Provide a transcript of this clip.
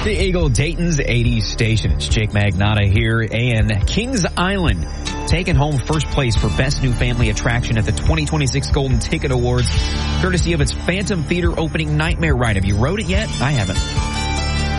The Eagle Dayton's 80s station. It's Jake Magnotta here, and Kings Island taking home first place for Best New Family Attraction at the 2026 Golden Ticket Awards, courtesy of its Phantom Theater opening Nightmare Ride. Have you rode it yet? I haven't.